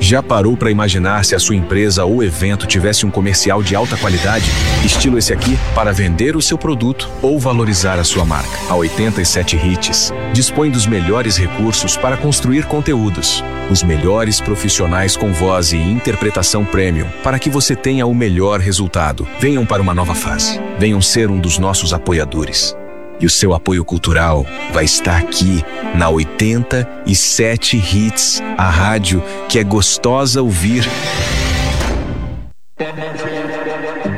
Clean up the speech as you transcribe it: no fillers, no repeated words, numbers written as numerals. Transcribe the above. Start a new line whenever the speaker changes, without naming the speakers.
Já parou para imaginar se a sua empresa ou evento tivesse um comercial de alta qualidade, estilo esse aqui, para vender o seu produto ou valorizar a sua marca? A 87 Hits dispõe dos melhores recursos para construir conteúdos, os melhores profissionais com voz e interpretação premium, para que você tenha o melhor resultado. Venham para uma nova fase. Venham ser um dos nossos apoiadores. E o seu apoio cultural vai estar aqui na 87 Hits, a rádio que é gostosa ouvir.